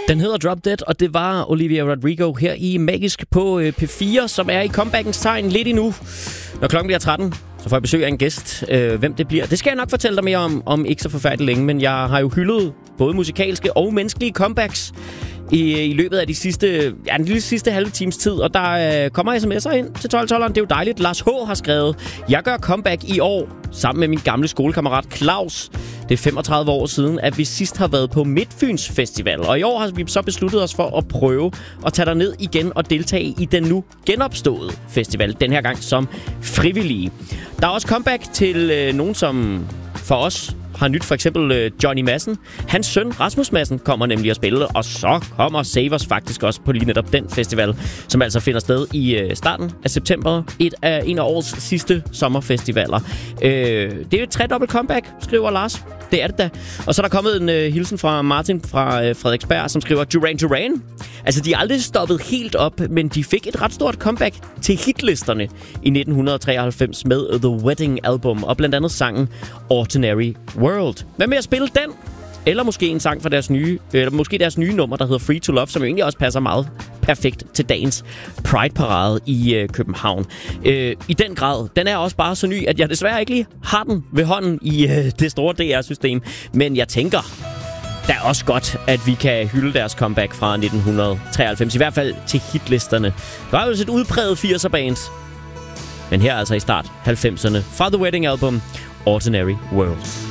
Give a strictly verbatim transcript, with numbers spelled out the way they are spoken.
Den hedder Drop Dead, og det var Olivia Rodrigo her i Magisk på P fire, som er i comebackens tegn lidt endnu. Når klokken bliver tretten, så får jeg besøg af en gæst. Øh, hvem det bliver, det skal jeg nok fortælle dig mere om, om ikke så forfærdeligt længe. Men jeg har jo hyldet både musikalske og menneskelige comebacks i, i løbet af de sidste, ja, den lille sidste halve times tid. Og der øh, kommer sms'er ind til tolv tolveren. Det er jo dejligt. Lars H. har skrevet: jeg gør comeback i år sammen med min gamle skolekammerat Claus. Det er femogtredive år siden, at vi sidst har været på Midtfyns Festival. Og i år har vi så besluttet os for at prøve at tage derned igen og deltage i den nu genopståede festival. Den her gang som frivillige. Der er også comeback til øh, nogen, som for os har nyt, for eksempel øh, Johnny Madsen. Hans søn Rasmus Madsen kommer nemlig at spille, og så kommer Save Us faktisk også på lige netop den festival, som altså finder sted i øh, starten af september. Et af en af årets sidste sommerfestivaler. Øh, det er et tredobbelt comeback, skriver Lars. Det er det da. Og så er der kommet en øh, hilsen fra Martin fra øh, Frederiksberg, som skriver: Duran Duran. Altså, de er aldrig stoppet helt op, men de fik et ret stort comeback til hitlisterne i nitten treoghalvfems med The Wedding Album, og blandt andet sangen Ordinary World. Hvad med at spille den? Eller måske en sang fra deres nye, eller måske deres nye nummer, der hedder Free to Love, som jo egentlig også passer meget perfekt til dagens Pride-parade i øh, København. Øh, I den grad, den er også bare så ny, at jeg desværre ikke lige har den ved hånden i øh, det store D R-system. Men jeg tænker, det er også godt, at vi kan hylde deres comeback fra nitten treoghalvfems, i hvert fald til hitlisterne. Det var jo et udpræget firser-bands, men her altså i start halvfemserne fra The Wedding Album, Ordinary World.